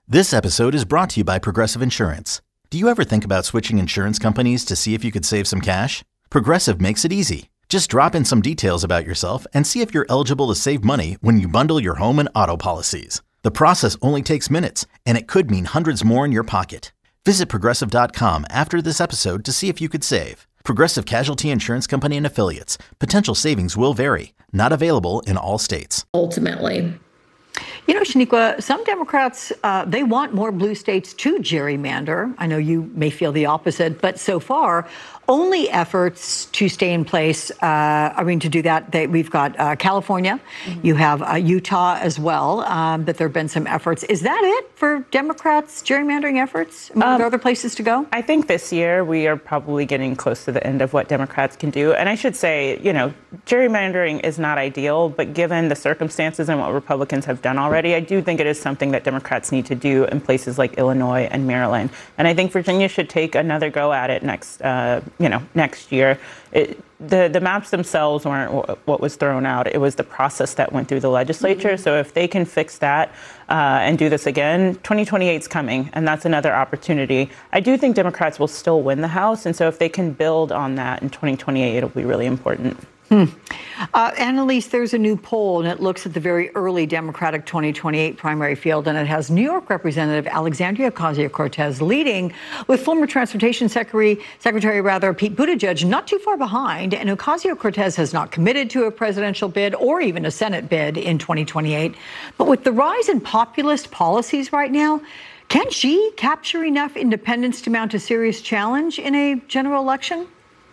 This episode is brought to you by Progressive Insurance. Do you ever think about switching insurance companies to see if you could save some cash? Progressive makes it easy. Just drop in some details about yourself and see if you're eligible to save money when you bundle your home and auto policies. The process only takes minutes, and it could mean hundreds more in your pocket. Visit Progressive.com after this episode to see if you could save. Progressive Casualty Insurance Company and Affiliates. Potential savings will vary. Not available in all states. Ultimately. You know, Shaniqua, some Democrats, they want more blue states to gerrymander. I know you may feel the opposite, but so far, only efforts to stay in place, to do that, we've got California, you have Utah as well, but there have been some efforts. Is that it for Democrats' gerrymandering efforts? Are there other places to go? I think this year we are probably getting close to the end of what Democrats can do. And I should say, you know, gerrymandering is not ideal, but given the circumstances and what Republicans have done already, I do think it is something that Democrats need to do in places like Illinois and Maryland. And I think Virginia should take another go at it next year. The maps themselves weren't what was thrown out. It was the process that went through the legislature. Mm-hmm. So if they can fix that and do this again, 2028 is coming, and that's another opportunity. I do think Democrats will still win the House, and so if they can build on that in 2028, it'll be really important. Annalise, there's a new poll, and it looks at the very early Democratic 2028 primary field, and it has New York Representative Alexandria Ocasio-Cortez leading, with former Transportation Secretary Pete Buttigieg not too far behind. And Ocasio-Cortez has not committed to a presidential bid or even a Senate bid in 2028. But with the rise in populist policies right now, can she capture enough independents to mount a serious challenge in a general election?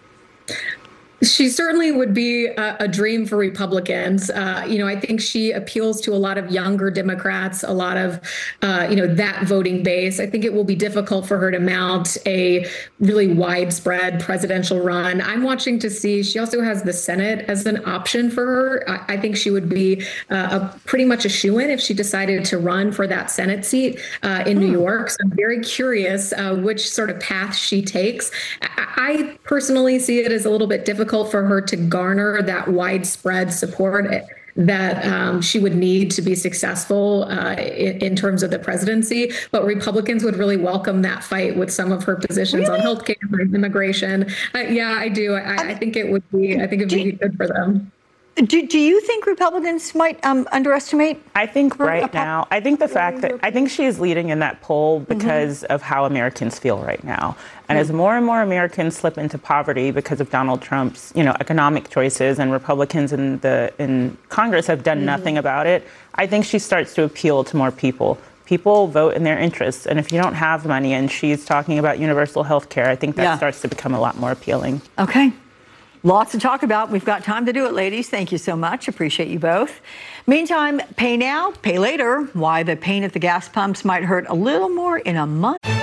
She certainly would be a dream for Republicans. I think she appeals to a lot of younger Democrats, a lot of, that voting base. I think it will be difficult for her to mount a really widespread presidential run. I'm watching to see. She also has the Senate as an option for her. I think she would be pretty much a shoo-in if she decided to run for that Senate seat in New York. So I'm very curious which sort of path she takes. I personally see it as a little bit difficult for her to garner that widespread support that she would need to be successful in terms of the presidency. But Republicans would really welcome that fight with some of her positions on healthcare and immigration. Yeah, I do. I think it would be. I think it would be good for them. Do you think Republicans might underestimate? I think right now, I think the fact that I think she is leading in that poll because of how Americans feel right now. And as more and more Americans slip into poverty because of Donald Trump's, economic choices, and Republicans in Congress have done nothing about it, I think she starts to appeal to more people. People vote in their interests. And if you don't have money, and she's talking about universal health care, I think that starts to become a lot more appealing. Okay. Lots to talk about. We've got time to do it, ladies. Thank you so much. Appreciate you both. Meantime, pay now, pay later. Why the pain at the gas pumps might hurt a little more in a month.